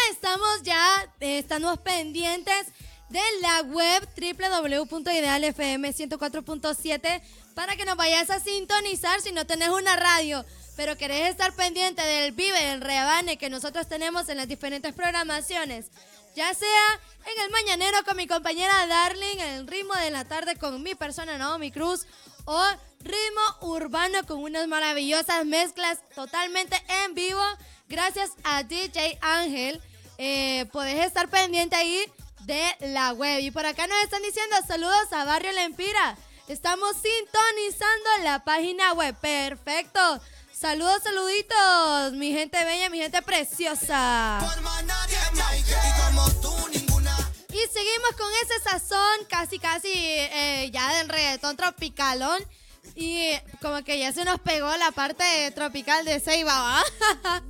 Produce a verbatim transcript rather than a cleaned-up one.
estamos ya, eh, estamos pendientes de la web doble u doble u doble u punto ideal f m ciento cuatro punto siete para que nos vayas a sintonizar si no tenés una radio, pero querés estar pendiente del Vive, el rebane que nosotros tenemos en las diferentes programaciones, ya sea en el mañanero con mi compañera Darling, en el ritmo de la tarde con mi persona Naomi Cruz, o ritmo urbano con unas maravillosas mezclas totalmente en vivo, gracias a D J Ángel. Eh, podés estar pendiente ahí de la web. Y por acá nos están diciendo saludos a Barrio Lempira. Estamos sintonizando la página web. Perfecto. Saludos, saluditos, mi gente bella, mi gente preciosa. Y seguimos con ese sazón casi, casi eh, ya del reggaetón tropicalón. Y como que ya se nos pegó la parte tropical de Ceiba, ¿va?